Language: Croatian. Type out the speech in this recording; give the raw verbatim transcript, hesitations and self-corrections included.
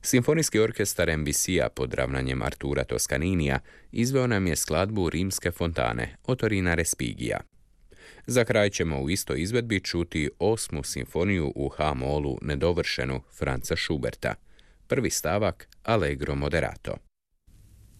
Simfonijski orkestar em bi si-a pod ravnanjem Artura Toscaninija izveo nam je skladbu Rimske fontane Otorina Respigija. Za kraj ćemo u istoj izvedbi čuti osmu simfoniju u ha-molu nedovršenu Franza Schuberta, prvi stavak Allegro moderato.